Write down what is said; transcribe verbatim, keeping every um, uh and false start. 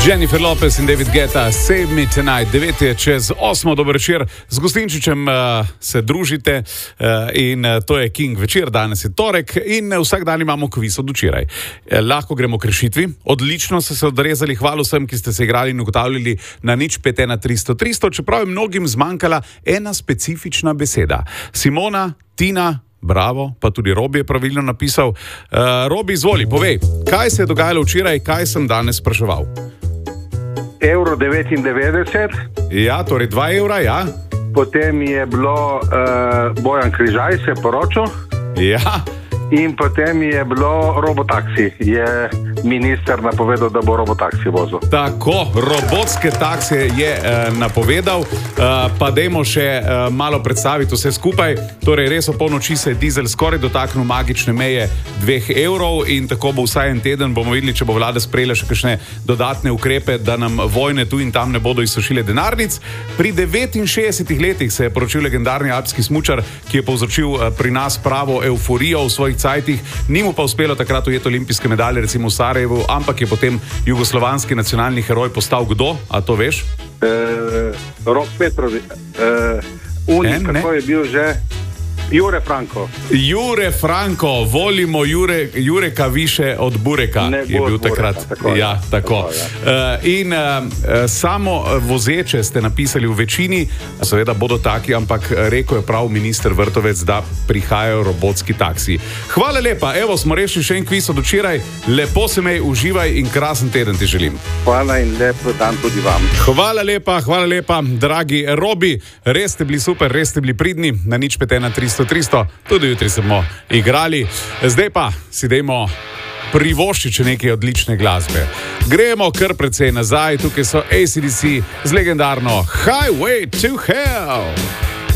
Jennifer Lopez in David Guetta, Save Me Tonight. devet je čez osmo, dober večer. Z Gostinčičem uh, se družite uh, in uh, to je King večer, danes je torek in uh, vsak dan imamo kviz od včeraj. Eh, lahko gremo k rešitvi. Odlično ste se odrezali, hvala vsem, ki ste se igrali in ugotavljali na nič pet ena tristo tristo, čeprav je mnogim zmanjkala ena specifična beseda. Simona, Tina, bravo, pa tudi Robi je pravilno napisal. Uh, Robi, izvoli, povej, kaj se je dogajalo včeraj, kaj sem danes spraševal? Evro devetindevetdeset. Ja, torej dva evra, ja. Potem je bilo uh, Bojan Križaj se poročil. Ja. In potem je bilo robotaksi. Je minister napovedal, da bo robotaksi vozil. Tako, robotske taksije je uh, napovedal, uh, pa dajmo še uh, malo predstaviti vse skupaj. Torej, res o polnoči se je dizel skoraj dotaknil magične meje dveh evrov in tako bo vsaj en teden, bomo videli, če bo vlada sprejela še kakšne dodatne ukrepe, da nam vojne tu in tam ne bodo izsušile denarnic. Pri devetinšestdesetih letih se je poročil legendarni alpski smučar, ki je povzročil uh, pri nas pravo euforijo v svojih cajtih. Ni mu pa uspelo takrat ujeti olimpijske medalje, recimo v Sarajevu, ampak je potem jugoslovanski nacionalni heroj postal kdo? A to veš? Uh, Rok Petrović. Uh, Uni, kako je bil že? Jure Franko. Jure Franko, volimo Jure, Jureka više od Bureka, ne, je bil Bureka, takrat. Tako, ja, tako. tako ja. Uh, in uh, samo vozeče ste napisali v večini, seveda bodo taki, ampak rekel je prav minister Vrtovec, da prihajajo robotski taksiji. Hvala lepa, evo smo rešili še en kviz od včeraj, lepo se mej, uživaj in krasen teden ti želim. Hvala in lep dan tudi vam. Hvala lepa, hvala lepa, dragi Robi, res ste bili super, res ste bili pridni, na nič pet ena tristo tristo, tudi jutri smo igrali. Zdaj pa si dajmo privoščiti nekaj odlične glasbe. Gremo kar precej nazaj, tukaj so A C D C z legendarno Highway to Hell.